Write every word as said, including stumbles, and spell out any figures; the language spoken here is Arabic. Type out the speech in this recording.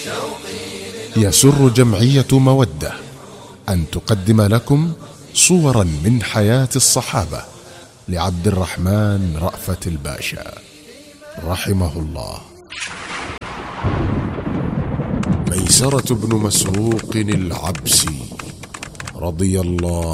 يسر جمعية مودة أن تقدم لكم صورا من حياة الصحابة لعبد الرحمن رأفت الباشا رحمه الله. ميسرة بن مسروق العبسي رضي الله